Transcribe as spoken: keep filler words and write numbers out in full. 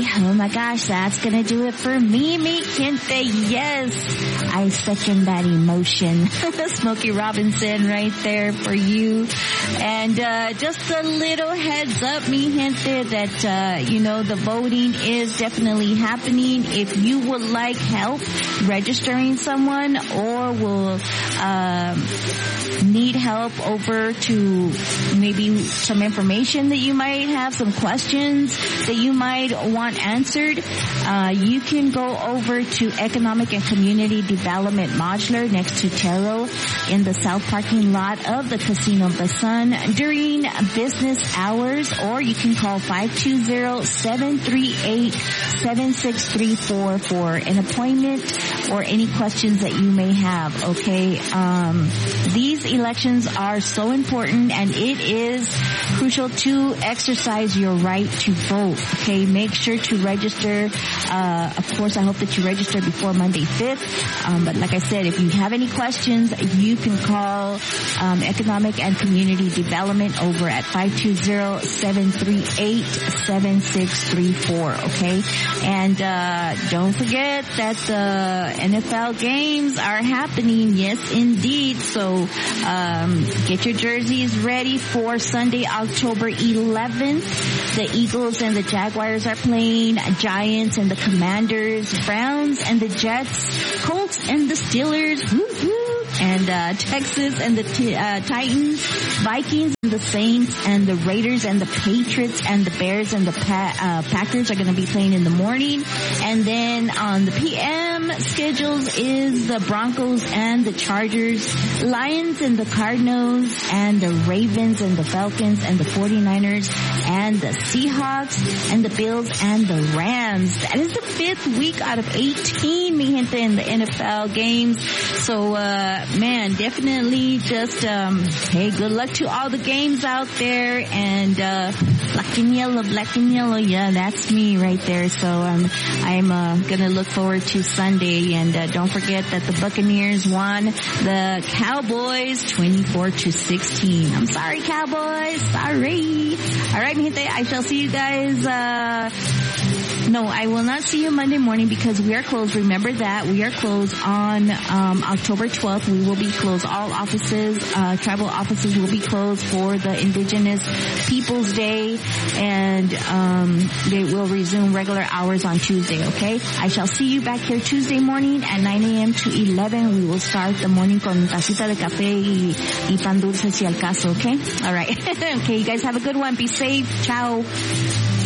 Oh my gosh, that's gonna do it for me, mi gente. Yes, I second that emotion. Smokey Robinson right there for you. And uh just a little heads up, mi gente, that uh you know, the voting is definitely happening. If you would like help registering someone or will um need help over to maybe some information that you might have, some questions that you might want answered, uh, you can go over to Economic and Community Development Modular next to Taro in the south parking lot of the Casino of the Sun during business hours, or you can call five two zero, seven three eight, seven six three four for an appointment or any questions that you may have, okay? Um, these elections are so important, and it is crucial to exercise your right to vote, okay? Make sure to register. Uh, of course, I hope that you register before Monday fifth. Um, but like I said, if you have any questions, you can call um, Economic and Community Development over at five two zero, seven three eight, seven six three four, okay? And uh, don't forget that the N F L games are happening. Yes, indeed. So um, get your jerseys ready for Sunday, October eleventh. The Eagles and the Jaguars are playing, Giants and the Commanders, Browns and the Jets, Colts and the Steelers, woo woo, and uh, Texas and the t- uh, Titans, Vikings and the Saints, and the Raiders and the Patriots, and the Bears and the pa- uh, Packers are going to be playing in the morning. And then on the P M schedules is the Broncos and the Chargers, Lions and the Cardinals, and the Ravens and the Falcons, and the forty-niners and the Seahawks, and the Bills and the Rams. That is the fifth week out of eighteen, mi gente, in the N F L games. So, uh, man, definitely just, um, hey, good luck to all the games out there. And, uh, black and yellow, black and yellow. Yeah, that's me right there. So, um, I'm, uh, gonna look forward to Sunday. And, uh, don't forget that the Buccaneers won the Cowboys twenty-four to sixteen. I'm sorry, Cowboys. Sorry. All right, mi gente, I shall see you guys, uh, no, I will not see you Monday morning because we are closed. Remember that. We are closed on um October twelfth. We will be closed. All offices, uh tribal offices will be closed for the Indigenous Peoples Day, and um they will resume regular hours on Tuesday, okay? I shall see you back here Tuesday morning at nine a.m. to eleven. We will start the morning con tacita de café y, y pan dulce si al caso, okay? All right. Okay, you guys have a good one. Be safe. Ciao.